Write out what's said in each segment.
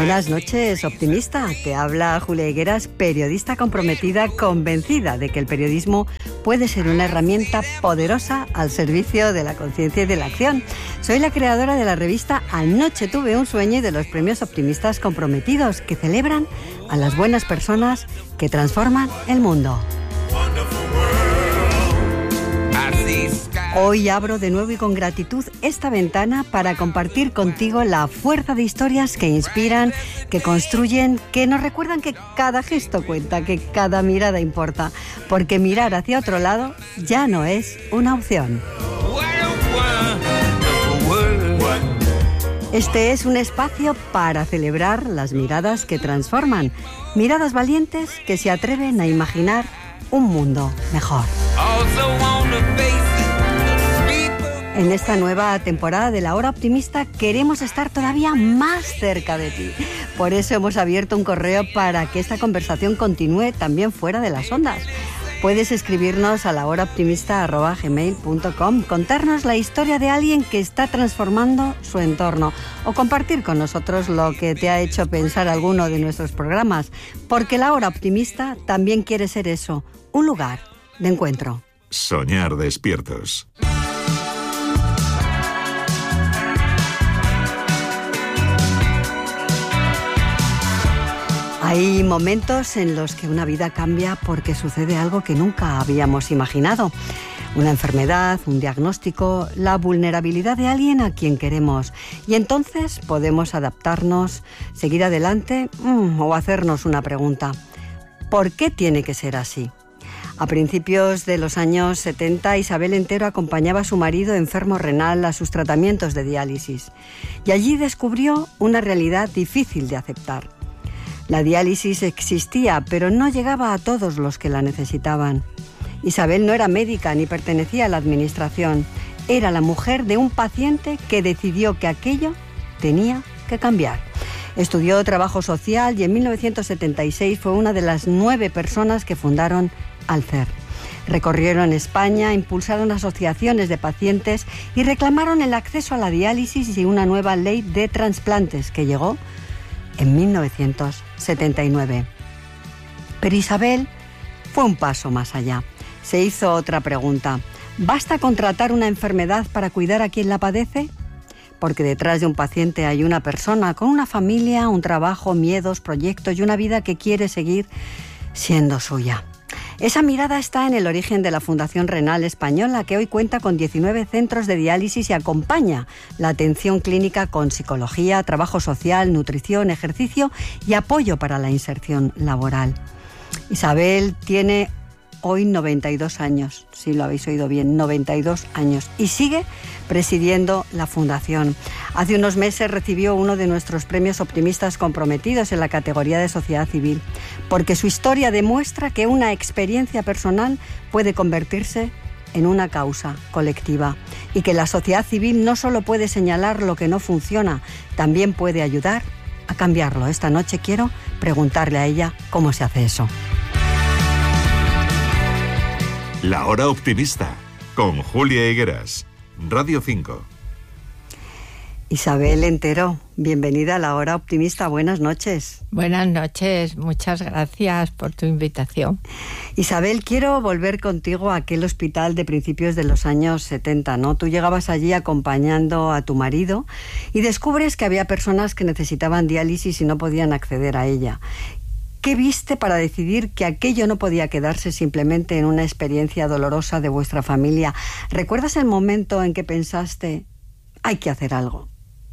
Buenas noches, optimista. Te habla Julia Higueras, periodista comprometida, convencida de que el periodismo puede ser una herramienta poderosa al servicio de la conciencia y de la acción. Soy la creadora de la revista Anoche tuve un sueño y de los premios Optimistas Comprometidos, que celebran a las buenas personas que transforman el mundo. Hoy abro de nuevo y con gratitud esta ventana para compartir contigo la fuerza de historias que inspiran, que construyen, que nos recuerdan que cada gesto cuenta, que cada mirada importa, porque mirar hacia otro lado ya no es una opción. Este es un espacio para celebrar las miradas que transforman, miradas valientes que se atreven a imaginar un mundo mejor. En esta nueva temporada de La Hora Optimista queremos estar todavía más cerca de ti. Por eso hemos abierto un correo para que esta conversación continúe también fuera de las ondas. Puedes escribirnos a lahoraoptimista@gmail.com, contarnos la historia de alguien que está transformando su entorno o compartir con nosotros lo que te ha hecho pensar alguno de nuestros programas, porque La Hora Optimista también quiere ser eso, un lugar de encuentro. Soñar despiertos. Hay momentos en los que una vida cambia porque sucede algo que nunca habíamos imaginado. Una enfermedad, un diagnóstico, la vulnerabilidad de alguien a quien queremos. Y entonces podemos adaptarnos, seguir adelante o hacernos una pregunta. ¿Por qué tiene que ser así? A principios de los años 70, Isabel Entero acompañaba a su marido enfermo renal a sus tratamientos de diálisis. Y allí descubrió una realidad difícil de aceptar. La diálisis existía, pero no llegaba a todos los que la necesitaban. Isabel no era médica ni pertenecía a la administración. Era la mujer de un paciente que decidió que aquello tenía que cambiar. Estudió trabajo social y en 1976 fue una de las 9 personas que fundaron Alcer. Recorrieron España, impulsaron asociaciones de pacientes y reclamaron el acceso a la diálisis y una nueva ley de trasplantes que llegó en 1979. Pero Isabel fue un paso más allá. Se hizo otra pregunta. ¿Basta con tratar una enfermedad para cuidar a quien la padece? Porque detrás de un paciente hay una persona con una familia, un trabajo, miedos, proyectos y una vida que quiere seguir siendo suya. Esa mirada está en el origen de la Fundación Renal Española, que hoy cuenta con 19 centros de diálisis y acompaña la atención clínica con psicología, trabajo social, nutrición, ejercicio y apoyo para la inserción laboral. Isabel tiene hoy 92 años, si lo habéis oído bien, 92 años, y sigue presidiendo la fundación. Hace unos meses recibió uno de nuestros premios Optimistas Comprometidos en la categoría de Sociedad Civil, porque su historia demuestra que una experiencia personal puede convertirse en una causa colectiva y que la sociedad civil no solo puede señalar lo que no funciona, también puede ayudar a cambiarlo. Esta noche quiero preguntarle a ella cómo se hace eso. La Hora Optimista, con Julia Higueras, Radio 5. Isabel Entero, bienvenida a La Hora Optimista, buenas noches. Buenas noches, muchas gracias por tu invitación. Isabel, quiero volver contigo a aquel hospital de principios de los años 70, ¿no? Tú llegabas allí acompañando a tu marido y descubres que había personas que necesitaban diálisis y no podían acceder a ella. ¿Qué viste para decidir que aquello no podía quedarse simplemente en una experiencia dolorosa de vuestra familia? ¿Recuerdas el momento en que pensaste, hay que hacer algo?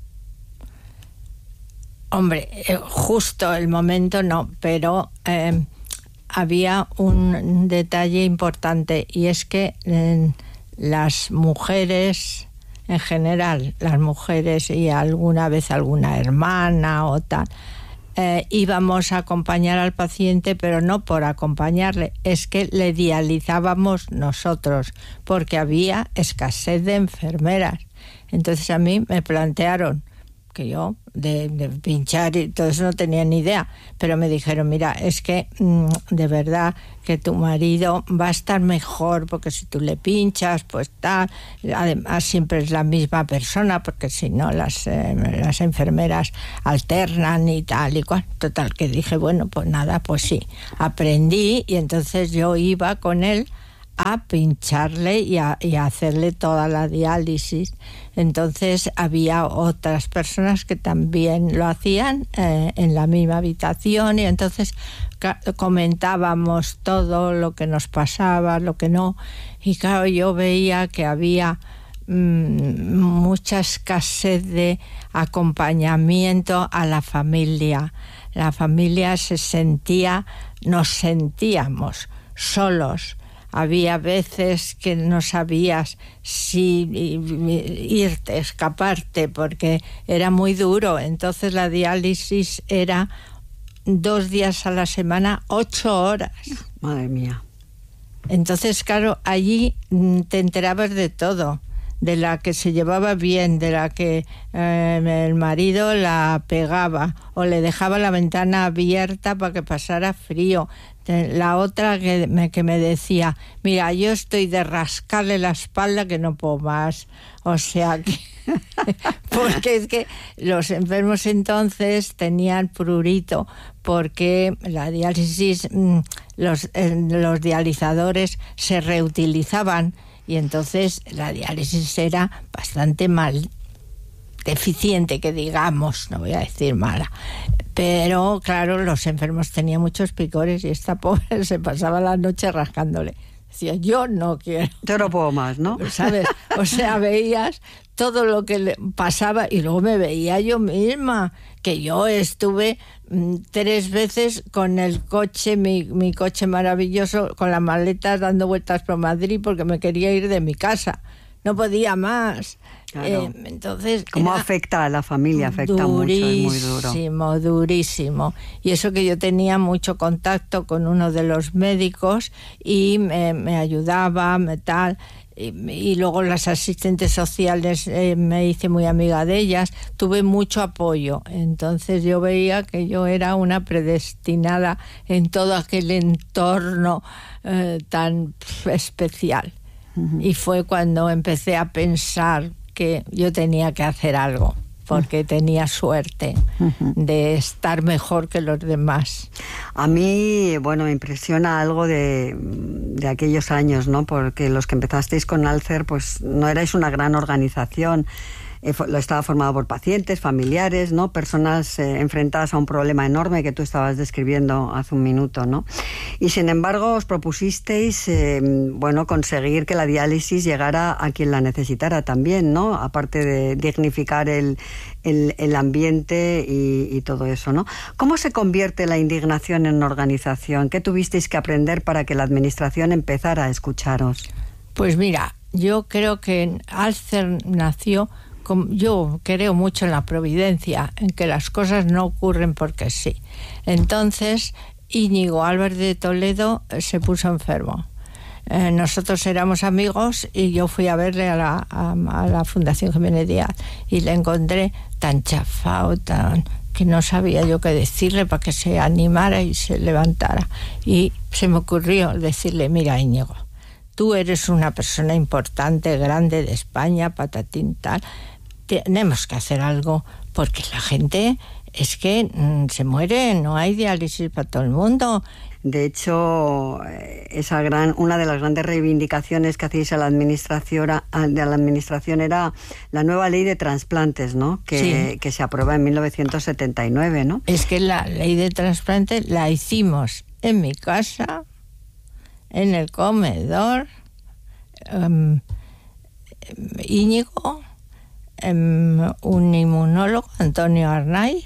Hombre, justo el momento no, pero había un detalle importante y es que las mujeres, en general, las mujeres y alguna vez alguna hermana o tal, íbamos a acompañar al paciente, pero no por acompañarle, es que le dializábamos nosotros, porque había escasez de enfermeras. Entonces a mí me plantearon que yo de pinchar y todo eso no tenía ni idea, pero me dijeron, mira, es que de verdad que tu marido va a estar mejor, porque si tú le pinchas, pues tal, además siempre es la misma persona, porque si no las enfermeras alternan y tal y cual. Total, que dije, bueno, pues nada, pues sí, aprendí, y entonces yo iba con él a pincharle y a hacerle toda la diálisis. Entonces había otras personas que también lo hacían en la misma habitación, y entonces comentábamos todo lo que nos pasaba, lo que no, y claro, yo veía que había mucha escasez de acompañamiento a la familia. La familia nos sentíamos solos. Había veces que no sabías si irte, escaparte, porque era muy duro. Entonces la diálisis era 2 días a la semana, 8 horas. Madre mía. Entonces, claro, allí te enterabas de todo. De la que se llevaba bien, de la que el marido la pegaba o le dejaba la ventana abierta para que pasara frío. La otra que me decía, mira, yo estoy de rascarle la espalda que no puedo más. O sea que... porque es que los enfermos entonces tenían prurito, porque la diálisis, los dializadores se reutilizaban, y entonces la diálisis era bastante deficiente, que digamos, no voy a decir mala. Pero claro, los enfermos tenían muchos picores, y esta pobre se pasaba la noche rascándole. Decía, yo no quiero. Yo no puedo más, ¿no? ¿Sabes? O sea, veías todo lo que le pasaba, y luego me veía yo misma, que yo estuve 3 veces con el coche, mi coche maravilloso, con las maletas dando vueltas por Madrid, porque me quería ir de mi casa. No podía más. Claro. Entonces, ¿cómo afecta a la familia? Afecta mucho, es muy duro. Durísimo. Y eso que yo tenía mucho contacto con uno de los médicos, y me ayudaba, tal. Y luego las asistentes sociales, me hice muy amiga de ellas, tuve mucho apoyo. Entonces yo veía que yo era una predestinada en todo aquel entorno tan especial. Uh-huh. Y fue cuando empecé a pensar que yo tenía que hacer algo, porque tenía suerte de estar mejor que los demás. A mí, bueno, me impresiona algo de aquellos años, ¿no? Porque los que empezasteis con Alcer, pues no erais una gran organización. Lo estaba formado por pacientes, familiares, ¿no? Personas enfrentadas a un problema enorme que tú estabas describiendo hace un minuto, ¿no? Y sin embargo os propusisteis, conseguir que la diálisis llegara a quien la necesitara también, ¿no? Aparte de dignificar el ambiente y todo eso, ¿no? ¿Cómo se convierte la indignación en organización? ¿Qué tuvisteis que aprender para que la administración empezara a escucharos? Pues mira, yo creo que Alcer nació... Yo creo mucho en la providencia, en que las cosas no ocurren porque sí. Entonces, Íñigo Álvarez de Toledo se puso enfermo. Nosotros éramos amigos, y yo fui a verle a la Fundación Jiménez Díaz, y le encontré tan chafado, que no sabía yo qué decirle para que se animara y se levantara. Y se me ocurrió decirle, mira, Íñigo, tú eres una persona importante, grande de España, patatín tal. Tenemos que hacer algo, porque la gente es que se muere, no hay diálisis para todo el mundo. De hecho, una de las grandes reivindicaciones que hacéis a la administración era la nueva ley de trasplantes, ¿no? Que se aprueba en 1979, ¿no? Es que la ley de trasplantes la hicimos en mi casa, en el comedor, Íñigo, un inmunólogo, Antonio Arnaiz,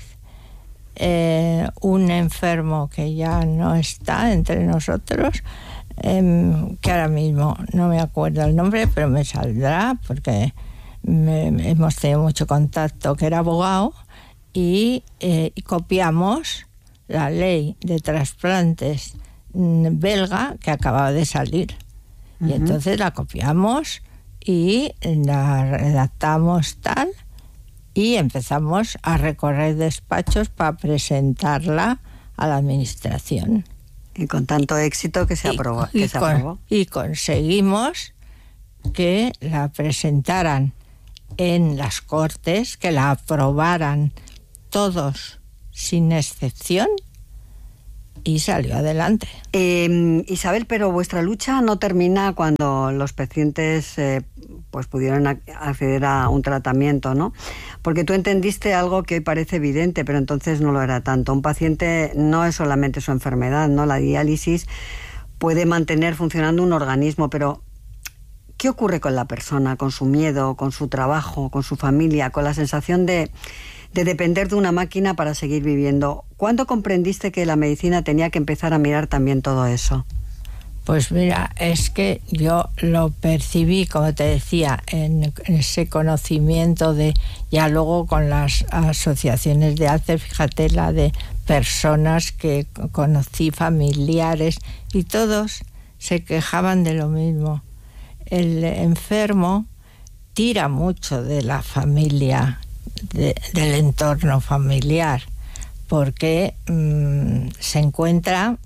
un enfermo que ya no está entre nosotros, que ahora mismo no me acuerdo el nombre, pero me saldrá porque hemos tenido mucho contacto, que era abogado, y copiamos la ley de trasplantes belga que acababa de salir. Uh-huh. Y entonces la copiamos y la redactamos tal, Y empezamos a recorrer despachos para presentarla a la administración. Y con tanto éxito que se aprobó. Y conseguimos que la presentaran en las Cortes, que la aprobaran todos sin excepción, y salió adelante. Isabel, pero vuestra lucha no termina cuando los pacientes pues pudieron acceder a un tratamiento, ¿no? Porque tú entendiste algo que hoy parece evidente, pero entonces no lo era tanto. Un paciente no es solamente su enfermedad, ¿no? La diálisis puede mantener funcionando un organismo, pero ¿qué ocurre con la persona, con su miedo, con su trabajo, con su familia, con la sensación de depender de una máquina para seguir viviendo? ¿Cuándo comprendiste que la medicina tenía que empezar a mirar también todo eso? Pues mira, es que yo lo percibí, como te decía, en ese conocimiento de, ya luego con las asociaciones de Alzheimer, fíjate la de personas que conocí, familiares, y todos se quejaban de lo mismo. El enfermo tira mucho de la familia, del entorno familiar, porque se encuentra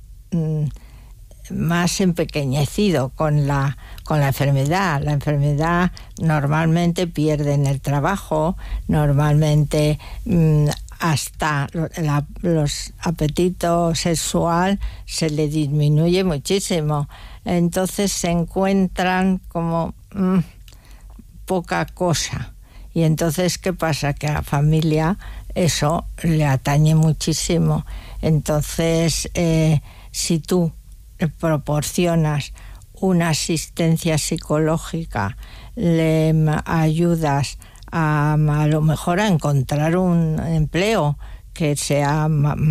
más empequeñecido con la enfermedad. La enfermedad normalmente pierden el trabajo, normalmente hasta los apetitos sexual se le disminuye muchísimo. Entonces se encuentran como poca cosa. Y entonces, ¿qué pasa? Que a la familia eso le atañe muchísimo. Entonces, si tú proporcionas una asistencia psicológica, le ayudas a lo mejor a encontrar un empleo que sea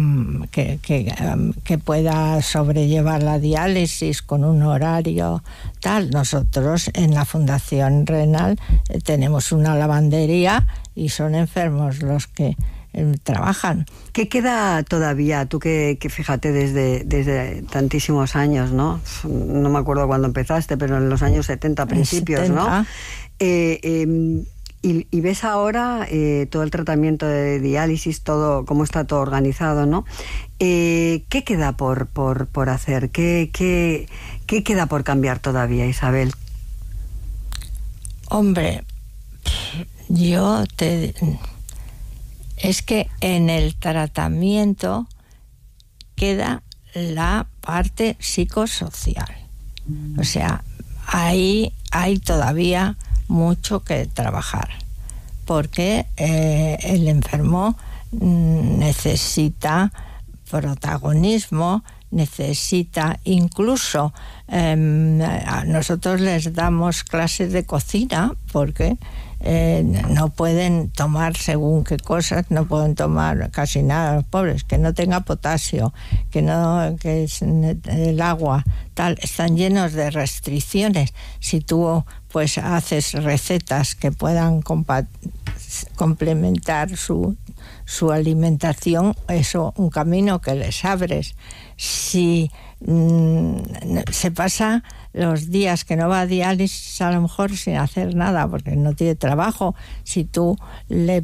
que pueda sobrellevar la diálisis con un horario tal. Nosotros en la Fundación Renal tenemos una lavandería y son enfermos los que trabajan. ¿Qué queda todavía? Tú que fíjate desde tantísimos años, ¿no? No me acuerdo cuándo empezaste, pero en los años 70 principios, 70. ¿No? Y ves ahora todo el tratamiento de diálisis, todo cómo está todo organizado, ¿no? ¿Qué queda por hacer? ¿Qué queda por cambiar todavía, Isabel? Hombre, es que en el tratamiento queda la parte psicosocial. O sea, ahí hay todavía mucho que trabajar, porque el enfermo necesita protagonismo, necesita incluso nosotros les damos clases de cocina porque no pueden tomar según qué cosas, no pueden tomar casi nada los pobres, que no tenga potasio, que el agua tal, están llenos de restricciones. Si tú pues haces recetas que puedan complementar su alimentación, eso un camino que les abres. Si se pasa los días que no va a diálisis a lo mejor sin hacer nada porque no tiene trabajo, si tú le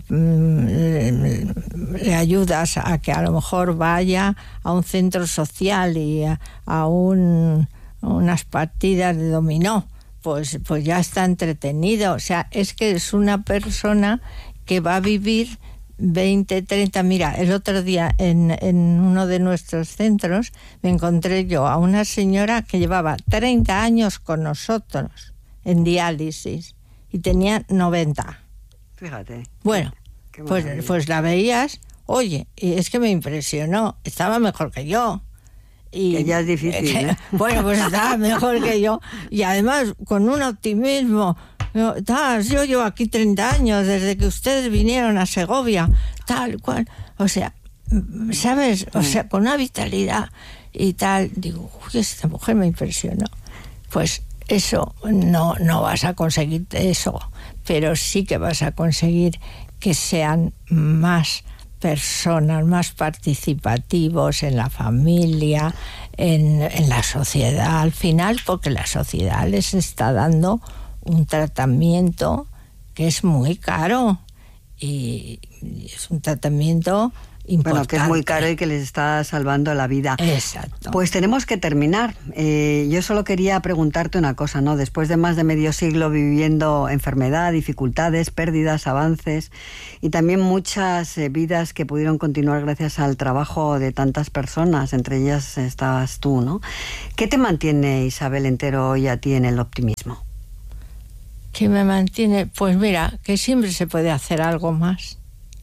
ayudas a que a lo mejor vaya a un centro social y a unas partidas de dominó, pues ya está entretenido. O sea, es que es una persona que va a vivir 20, 30... Mira, el otro día en uno de nuestros centros me encontré yo a una señora que llevaba 30 años con nosotros en diálisis y tenía 90. Fíjate. Bueno, pues la veías, oye, y es que me impresionó, estaba mejor que yo. Que ya es difícil, ¿eh? Bueno, pues estaba mejor que yo. Y además con un optimismo. Yo llevo aquí 30 años, desde que ustedes vinieron a Segovia, tal cual. O sea, ¿sabes? O sea, con una vitalidad y tal. Digo, uy, esta mujer me impresionó. Pues eso, no vas a conseguir eso, pero sí que vas a conseguir que sean más personas, más participativos en la familia, en la sociedad al final, porque la sociedad les está dando un tratamiento que es muy caro y es un tratamiento importante. Bueno, que es muy caro y que les está salvando la vida. Exacto. Pues tenemos que terminar. Yo solo quería preguntarte una cosa, ¿no? Después de más de medio siglo viviendo enfermedad, dificultades, pérdidas, avances y también muchas vidas que pudieron continuar gracias al trabajo de tantas personas, entre ellas estabas tú, ¿no? ¿Qué te mantiene, Isabel Entero, hoy a ti en el optimismo? ¿Qué me mantiene? Pues mira, que siempre se puede hacer algo más.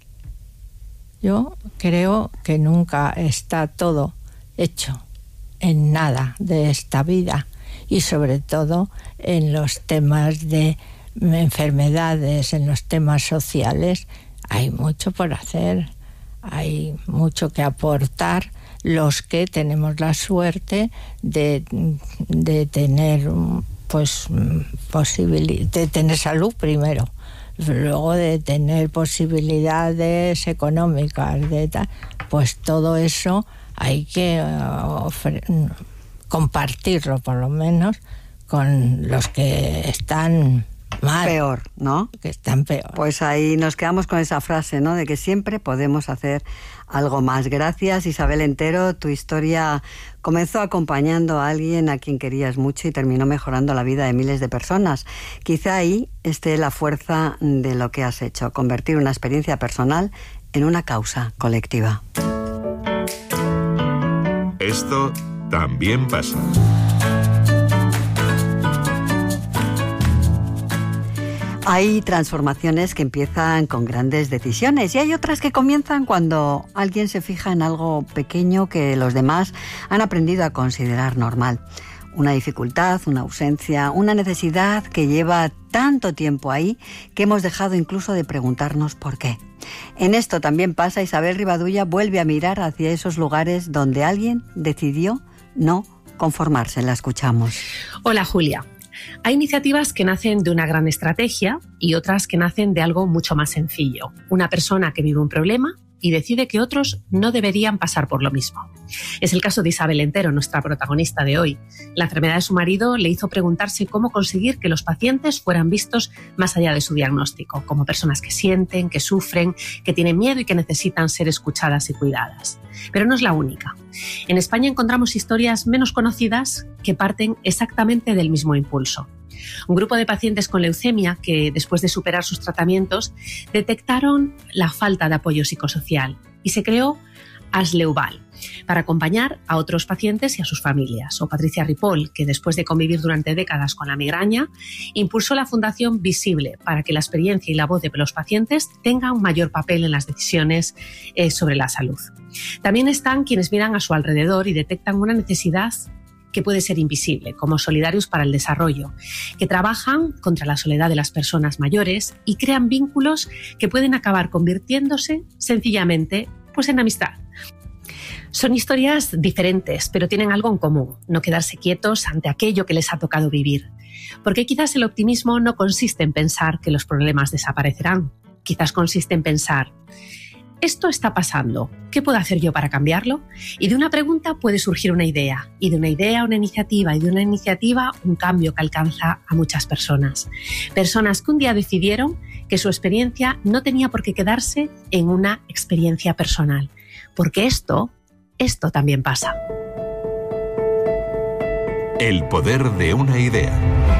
Yo creo que nunca está todo hecho en nada de esta vida y sobre todo en los temas de enfermedades, en los temas sociales. Hay mucho por hacer, hay mucho que aportar los que tenemos la suerte de tener pues de tener salud primero, luego de tener posibilidades económicas, de tal, pues todo eso hay que compartirlo por lo menos con los que están mal. Peor, ¿no? Que están peor. Pues ahí nos quedamos con esa frase, ¿no? De que siempre podemos hacer algo más. Gracias, Isabel Entero. Tu historia comenzó acompañando a alguien a quien querías mucho y terminó mejorando la vida de miles de personas. Quizá ahí esté la fuerza de lo que has hecho, convertir una experiencia personal en una causa colectiva. Esto también pasa. Hay transformaciones que empiezan con grandes decisiones y hay otras que comienzan cuando alguien se fija en algo pequeño que los demás han aprendido a considerar normal. Una dificultad, una ausencia, una necesidad que lleva tanto tiempo ahí que hemos dejado incluso de preguntarnos por qué. En esto también pasa. Isabel Rivadulla vuelve a mirar hacia esos lugares donde alguien decidió no conformarse. La escuchamos. Hola, Julia. Hay iniciativas que nacen de una gran estrategia y otras que nacen de algo mucho más sencillo. Una persona que vive un problema y decide que otros no deberían pasar por lo mismo. Es el caso de Isabel Entero, nuestra protagonista de hoy. La enfermedad de su marido le hizo preguntarse cómo conseguir que los pacientes fueran vistos más allá de su diagnóstico, como personas que sienten, que sufren, que tienen miedo y que necesitan ser escuchadas y cuidadas. Pero no es la única. En España encontramos historias menos conocidas que parten exactamente del mismo impulso. Un grupo de pacientes con leucemia que, después de superar sus tratamientos, detectaron la falta de apoyo psicosocial y se creó Asleuval para acompañar a otros pacientes y a sus familias. O Patricia Ripoll, que después de convivir durante décadas con la migraña, impulsó la Fundación Visible para que la experiencia y la voz de los pacientes tengan un mayor papel en las decisiones sobre la salud. También están quienes miran a su alrededor y detectan una necesidad que puede ser invisible, como Solidarios para el Desarrollo, que trabajan contra la soledad de las personas mayores y crean vínculos que pueden acabar convirtiéndose sencillamente en amistad. Son historias diferentes, pero tienen algo en común: no quedarse quietos ante aquello que les ha tocado vivir. Porque quizás el optimismo no consiste en pensar que los problemas desaparecerán, quizás consiste en pensar: esto está pasando, ¿qué puedo hacer yo para cambiarlo? Y de una pregunta puede surgir una idea, y de una idea una iniciativa, y de una iniciativa un cambio que alcanza a muchas personas. Personas que un día decidieron que su experiencia no tenía por qué quedarse en una experiencia personal, porque esto también pasa. El poder de una idea.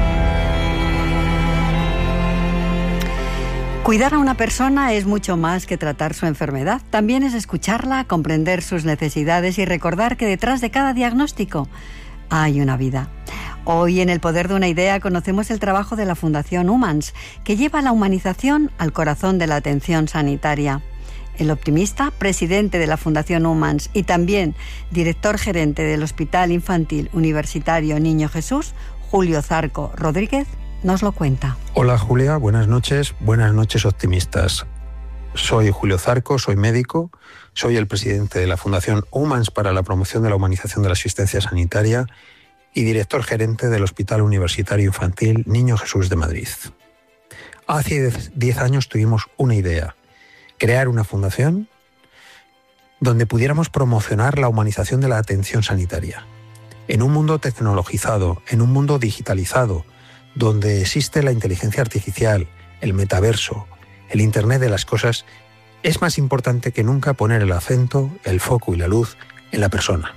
Cuidar a una persona es mucho más que tratar su enfermedad. También es escucharla, comprender sus necesidades y recordar que detrás de cada diagnóstico hay una vida. Hoy en El Poder de una Idea conocemos el trabajo de la Fundación Humans, que lleva la humanización al corazón de la atención sanitaria. El optimista, presidente de la Fundación Humans y también director gerente del Hospital Infantil Universitario Niño Jesús, Julio Zarco Rodríguez, nos lo cuenta. Hola Julia, buenas noches optimistas. Soy Julio Zarco, soy médico, soy el presidente de la Fundación Humans para la promoción de la humanización de la asistencia sanitaria y director gerente del Hospital Universitario Infantil Niño Jesús de Madrid. Hace 10 años tuvimos una idea: crear una fundación donde pudiéramos promocionar la humanización de la atención sanitaria. En un mundo tecnologizado, en un mundo digitalizado, donde existe la inteligencia artificial, el metaverso, el Internet de las cosas, es más importante que nunca poner el acento, el foco y la luz en la persona.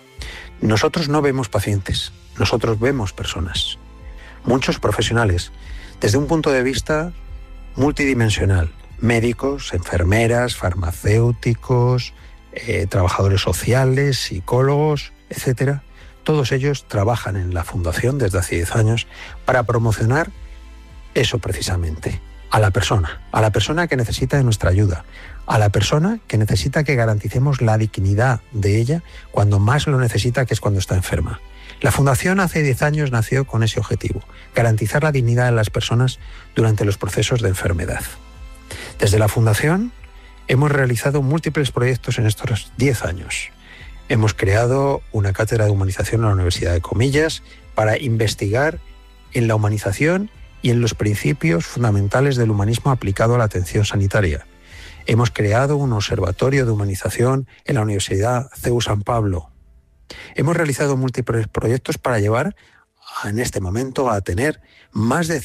Nosotros no vemos pacientes, nosotros vemos personas. Muchos profesionales, desde un punto de vista multidimensional, médicos, enfermeras, farmacéuticos, trabajadores sociales, psicólogos, etcétera, todos ellos trabajan en la Fundación desde hace 10 años para promocionar eso precisamente, a la persona que necesita de nuestra ayuda, a la persona que necesita que garanticemos la dignidad de ella cuando más lo necesita, que es cuando está enferma. La Fundación hace 10 años nació con ese objetivo, garantizar la dignidad de las personas durante los procesos de enfermedad. Desde la Fundación hemos realizado múltiples proyectos en estos 10 años. Hemos creado una cátedra de humanización en la Universidad de Comillas para investigar en la humanización y en los principios fundamentales del humanismo aplicado a la atención sanitaria. Hemos creado un observatorio de humanización en la Universidad CEU San Pablo. Hemos realizado múltiples proyectos para llevar en este momento a tener más de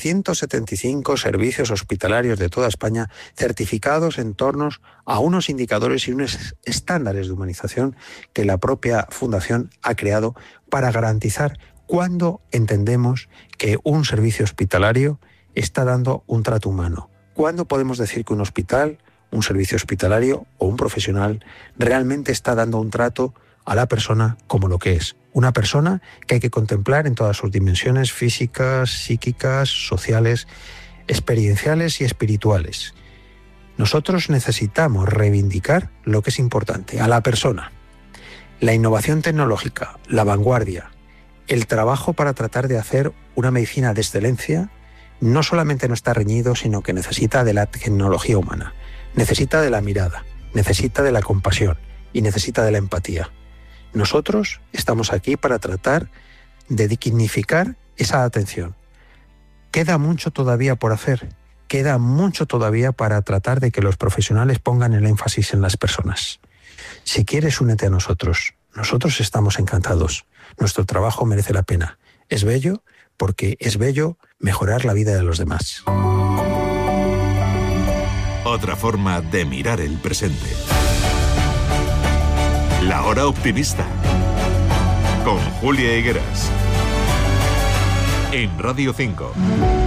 175 servicios hospitalarios de toda España certificados en torno a unos indicadores y unos estándares de humanización que la propia Fundación ha creado para garantizar cuando entendemos que un servicio hospitalario está dando un trato humano. ¿Cuándo podemos decir que un hospital, un servicio hospitalario o un profesional realmente está dando un trato a la persona como lo que es? Una persona que hay que contemplar en todas sus dimensiones físicas, psíquicas, sociales, experienciales y espirituales. Nosotros necesitamos reivindicar lo que es importante, a la persona. La innovación tecnológica, la vanguardia, el trabajo para tratar de hacer una medicina de excelencia no solamente no está reñido, sino que necesita de la tecnología humana, necesita de la mirada, necesita de la compasión y necesita de la empatía. Nosotros estamos aquí para tratar de dignificar esa atención. Queda mucho todavía por hacer, queda mucho todavía para tratar de que los profesionales pongan el énfasis en las personas. Si quieres, únete a nosotros. Nosotros estamos encantados. Nuestro trabajo merece la pena. Es bello porque es bello mejorar la vida de los demás. Otra forma de mirar el presente. La Hora Optimista, con Julia Higueras, en Radio 5.